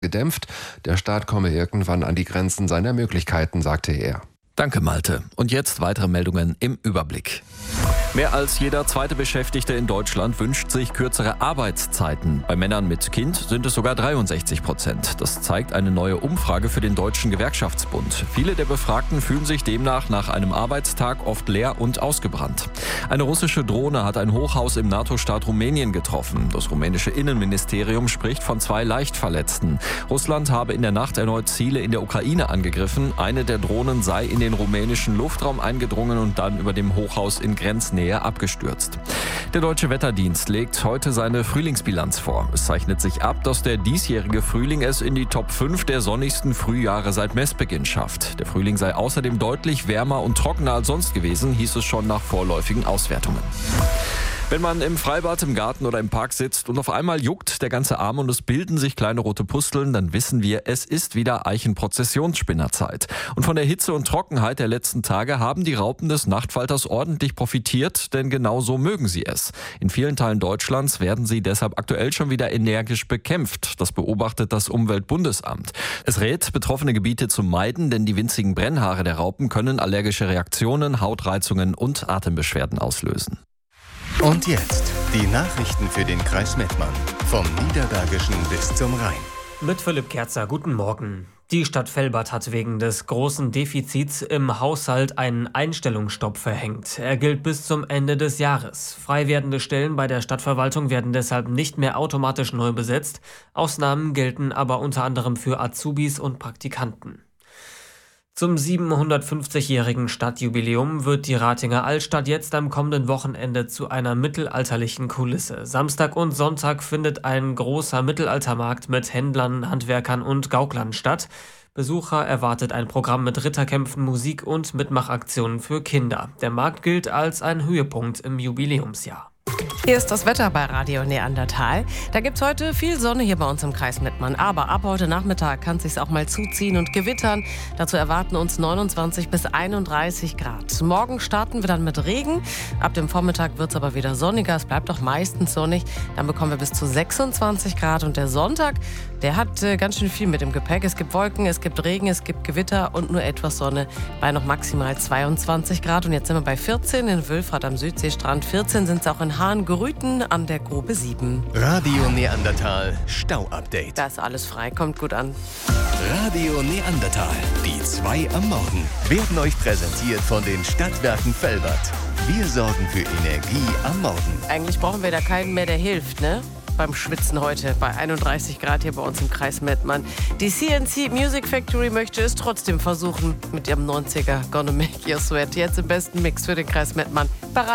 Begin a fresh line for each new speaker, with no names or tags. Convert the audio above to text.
gedämpft. Der Staat komme irgendwann an die Grenzen seiner Möglichkeiten, sagte er.
Danke, Malte. Und jetzt weitere Meldungen im Überblick. Mehr als jeder zweite Beschäftigte in Deutschland wünscht sich kürzere Arbeitszeiten. Bei Männern mit Kind sind es sogar 63%. Das zeigt eine neue Umfrage für den Deutschen Gewerkschaftsbund. Viele der Befragten fühlen sich demnach nach einem Arbeitstag oft leer und ausgebrannt. Eine russische Drohne hat ein Hochhaus im NATO-Staat Rumänien getroffen. Das rumänische Innenministerium spricht von 2 Leichtverletzten. Russland habe in der Nacht erneut Ziele in der Ukraine angegriffen. Eine der Drohnen sei in den rumänischen Luftraum eingedrungen und dann über dem Hochhaus in Grenznähe abgestürzt. Der Deutsche Wetterdienst legt heute seine Frühlingsbilanz vor. Es zeichnet sich ab, dass der diesjährige Frühling es in die Top 5 der sonnigsten Frühjahre seit Messbeginn schafft. Der Frühling sei außerdem deutlich wärmer und trockener als sonst gewesen, hieß es schon nach vorläufigen Auswertungen. Wenn man im Freibad, im Garten oder im Park sitzt und auf einmal juckt der ganze Arm und es bilden sich kleine rote Pusteln, dann wissen wir, es ist wieder Eichenprozessionsspinnerzeit. Und von der Hitze und Trockenheit der letzten Tage haben die Raupen des Nachtfalters ordentlich profitiert, denn genau so mögen sie es. In vielen Teilen Deutschlands werden sie deshalb aktuell schon wieder energisch bekämpft. Das beobachtet das Umweltbundesamt. Es rät, betroffene Gebiete zu meiden, denn die winzigen Brennhaare der Raupen können allergische Reaktionen, Hautreizungen und Atembeschwerden auslösen.
Und jetzt die Nachrichten für den Kreis Mettmann. Vom Niederbergischen bis zum Rhein.
Mit Philipp Kerzer, guten Morgen. Die Stadt Velbert hat wegen des großen Defizits im Haushalt einen Einstellungsstopp verhängt. Er gilt bis zum Ende des Jahres. Frei werdende Stellen bei der Stadtverwaltung werden deshalb nicht mehr automatisch neu besetzt. Ausnahmen gelten aber unter anderem für Azubis und Praktikanten. Zum 750-jährigen Stadtjubiläum wird die Ratinger Altstadt jetzt am kommenden Wochenende zu einer mittelalterlichen Kulisse. Samstag und Sonntag findet ein großer Mittelaltermarkt mit Händlern, Handwerkern und Gauklern statt. Besucher erwartet ein Programm mit Ritterkämpfen, Musik und Mitmachaktionen für Kinder. Der Markt gilt als ein Höhepunkt im Jubiläumsjahr.
Hier ist das Wetter bei Radio Neandertal. Da gibt es heute viel Sonne hier bei uns im Kreis Mettmann. Aber ab heute Nachmittag kann es sich auch mal zuziehen und gewittern. Dazu erwarten uns 29 bis 31 Grad. Morgen starten wir dann mit Regen. Ab dem Vormittag wird es aber wieder sonniger. Es bleibt auch meistens sonnig. Dann bekommen wir bis zu 26 Grad. Und der Sonntag, der hat ganz schön viel mit im Gepäck. Es gibt Wolken, es gibt Regen, es gibt Gewitter und nur etwas Sonne bei noch maximal 22 Grad. Und jetzt sind wir bei 14 in Wülfrath am Südseestrand. 14 sind es auch in Hahn-Grüten an der Grube 7.
Radio Neandertal Stau-Update.
Da ist alles frei, kommt gut an.
Radio Neandertal, die 2 am Morgen, werden euch präsentiert von den Stadtwerken Velbert. Wir sorgen für Energie am Morgen.
Eigentlich brauchen wir da keinen mehr, der hilft, ne? Beim Schwitzen heute bei 31 Grad hier bei uns im Kreis Mettmann. Die CNC Music Factory möchte es trotzdem versuchen mit ihrem 90er Gonna Make You Sweat. Jetzt im besten Mix für den Kreis Mettmann.